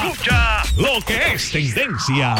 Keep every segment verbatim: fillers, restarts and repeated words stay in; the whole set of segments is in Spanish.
Escucha lo que es tendencia.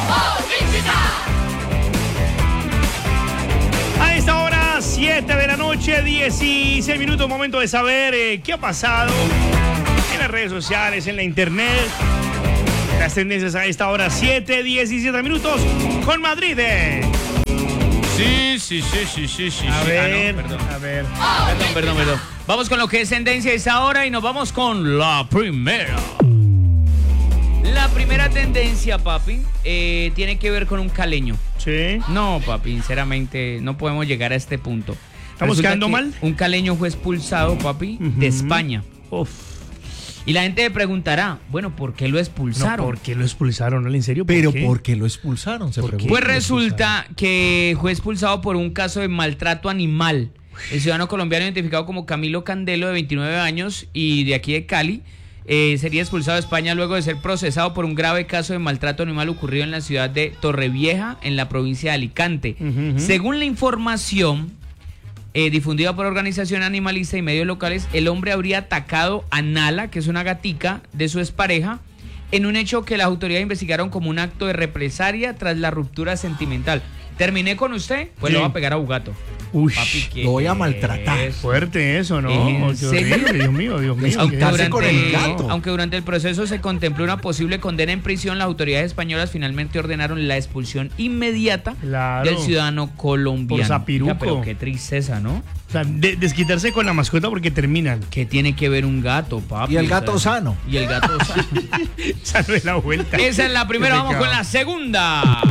A esta hora, siete de la noche, dieciséis minutos, momento de saber eh, qué ha pasado en las redes sociales, en la internet. Las tendencias a esta hora, siete, diecisiete minutos, con Madrid. Eh. Sí, sí, sí, sí, sí, sí. A sí. ver, Ah, no, perdón. a ver. Perdón, perdón, perdón. Vamos con lo que es tendencia a esta hora y nos vamos con la primera. La primera tendencia, papi, eh, tiene que ver con un caleño. Sí. No, papi, sinceramente no podemos llegar a este punto. ¿Estamos Resulta quedando que mal? Un caleño fue expulsado, papi, Ujú. de España. Uf. Y la gente le preguntará, bueno, ¿por qué lo No, expulsaron? ¿por qué lo expulsaron? ¿En serio? ¿Por Pero qué? ¿por qué lo expulsaron? Se ¿Por qué? pregunta. Pues lo resulta que fue expulsado por un caso de maltrato animal. El ciudadano colombiano identificado como Camilo Candelo, de veintinueve años y de aquí de Cali, eh, sería expulsado de España luego de ser procesado por un grave caso de maltrato animal ocurrido en la ciudad de Torrevieja, en la provincia de Alicante. Ujú, ujú. Según la información eh, difundida por organizaciones animalistas y medios locales, el hombre habría atacado a Nala, que es una gatica de su expareja, en un hecho que las autoridades investigaron como un acto de represalia tras la ruptura sentimental. ¿Terminé con usted? Pues Sí. lo va a pegar a Bugato. Uy, Papi, ¿qué lo voy a maltratar. es? fuerte eso, ¿no? ¿En Oh, qué serio? horrible, Dios mío, Dios mío. Aunque qué- Juntarse con el durante, gato. aunque durante el proceso se contempló una posible condena en prisión, las autoridades españolas finalmente ordenaron la expulsión inmediata Claro. del ciudadano colombiano. Por zapiruco. Oiga, pero qué tristeza, ¿no? O sea, de- desquitarse con la mascota porque terminan. ¿Qué tiene que ver un gato, papi? Y el O sea, gato sano. Y el gato sano. Sale la vuelta. Esa es la primera, Qué vamos pecado. con la segunda.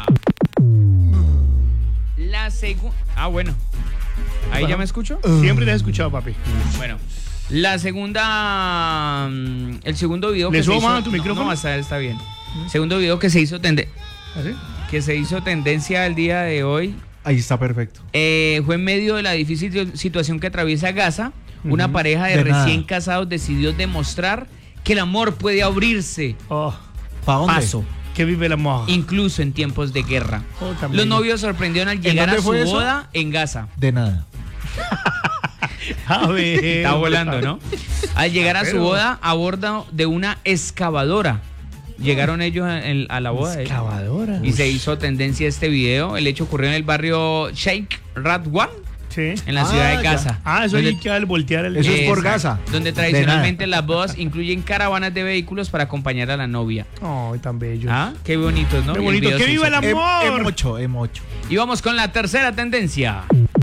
La segunda. Ah, bueno. ¿Ahí ya me escucho? Siempre te has escuchado, papi. Bueno. La segunda. mm, El segundo video ¿Le que se subo hizo. más a tu no, micrófono? No, está, está bien. Segundo video que se hizo tende- ¿Así? que se hizo tendencia el día de hoy. Ahí está perfecto. Eh, fue en medio de la difícil situación que atraviesa Gaza. Una Ujú. pareja de, De nada. recién casados decidió demostrar que el amor puede abrirse Oh, ¿Para dónde? paso, que vive el amor. incluso en tiempos de guerra. Oh, también. Los novios sorprendieron al llegar a dónde su fue eso? boda en Gaza. De nada. A ver. Está volando, ¿no? Al llegar a su Pero- boda a bordo de una excavadora. Llegaron ellos a, en- a la boda de ellos. Excavadora. Y se hizo tendencia este video. El hecho ocurrió en el barrio Sheikh Radwan, Sí. en la Ah, ciudad de ya. Gaza. Ah, eso donde- hay que al voltear el. Eso es por Exacto, Gaza. Donde De tradicionalmente nada. las bodas incluyen caravanas de vehículos para acompañar a la novia. Ay, tan bello. Ah, qué bonitos, ¿no? Qué Y el bonito. video ¡Que se viva hizo- el Em, amor! M8, M ocho. Y vamos con la tercera tendencia.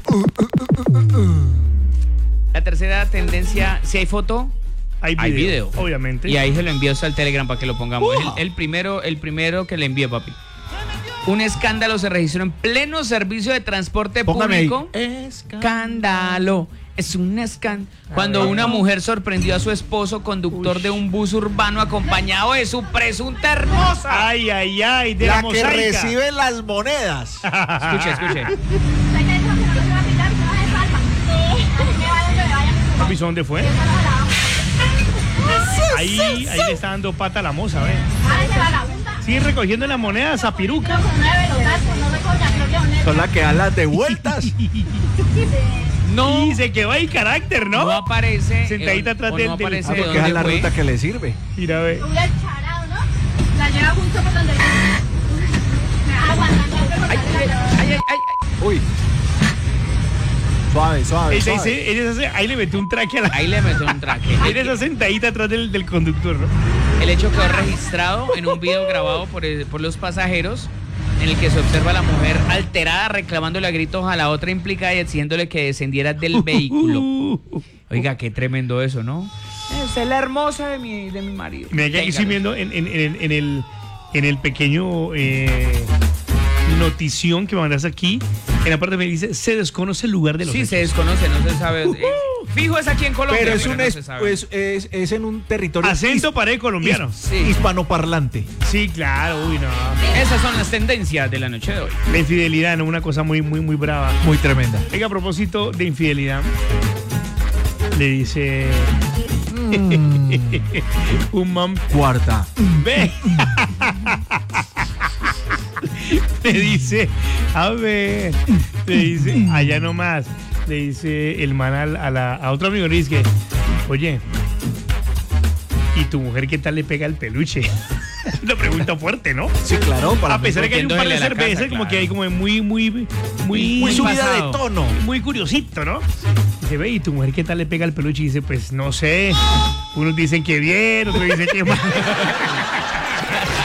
La tercera tendencia, si hay foto, Hay hay video, video. obviamente. y ahí se lo envío al Telegram para que lo pongamos. Ujú. El, el primero, el primero que le envíe, papi. Un escándalo se registró en pleno servicio de transporte Póngame ahí. público. Escándalo. Es un escándalo. Cuando una mujer sorprendió a su esposo, conductor Uy. de un bus urbano, acompañado de su presunta hermosa. Ay, ay, ay, de la, La que mosaica. recibe las monedas. Escuche, escuche. Papi, ¿dónde fue? Ahí, ahí le está dando pata a la moza, ¿ves? Sigue recogiendo las monedas a piruca. Son las que dan las de vueltas. No, Y se quedó ahí carácter, ¿no? no aparece. Sentadita eh, atrás o del- no del- aparece Ah, de porque esa es la dónde fue. ruta que le sirve. Mira, ve. La lleva justo por donde Ay, ay, ay, ay, ay. Uy. Suave, suave, Ella suave. dice- ella dice, ahí le metió un traque a la. Ahí le metió un traje. Ella está sentadita atrás del, del conductor, ¿no? El hecho quedó registrado en un video grabado por, el- por los pasajeros, en el que se observa a la mujer alterada reclamándole a gritos a la otra implicada y exigiéndole que descendiera del vehículo. Oiga, qué tremendo eso, ¿no? Esa es la hermosa de mi, de mi marido. Mira que aquí estoy Téngalo. viendo en, en- en el, en, el, en el pequeño eh, notición que me mandaste aquí. En la parte me dice, se desconoce el lugar de los Sí, hechos. se desconoce, no se sabe. Eh, fijo es aquí en Colombia, Pero es, un no es, se sabe. pues, es, es en un territorio Acento his- pared colombiano. Sí. hispanoparlante. Sí, claro, uy, no. Esas son las tendencias de la noche de hoy. La infidelidad, ¿no? Una cosa muy, muy, muy brava. Muy tremenda. Oiga, a propósito de infidelidad, le dice un mam, Cuarta. ve. Le dice, a ver, le dice, allá nomás, le dice el man al- a, la, a otro amigo, le dice, oye, ¿y tu mujer qué tal le pega el peluche? Una pregunta fuerte, ¿no? Sí, claro. Para A pesar de que hay un par de Metiéndole a la cervezas, casa, como claro. que hay como muy, muy, muy, muy muy subida pasado. de tono. muy curiosito, ¿no? Dice, ve, ¿y tu mujer qué tal le pega el peluche? Y dice, pues no sé. Unos dicen que bien, otros dicen que mal.